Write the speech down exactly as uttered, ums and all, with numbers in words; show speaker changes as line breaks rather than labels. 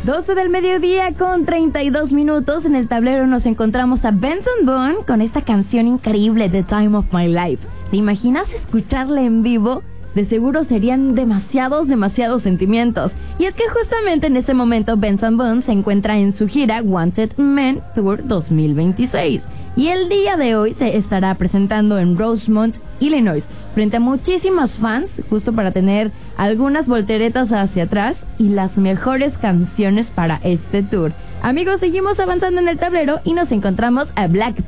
doce del mediodía con treinta y dos minutos. En el tablero nos encontramos a Benson Boone con esta canción increíble, The Time of My Life. ¿Te imaginas escucharla en vivo? De seguro serían demasiados, demasiados sentimientos. Y es que justamente en este momento Benson Boone se encuentra en su gira Wanted Men Tour dos mil veintiséis. Y el día de hoy se estará presentando en Rosemont, Illinois, frente a muchísimos fans, justo para tener algunas volteretas hacia atrás y las mejores canciones para este tour. Amigos, seguimos avanzando en el tablero y nos encontramos a Black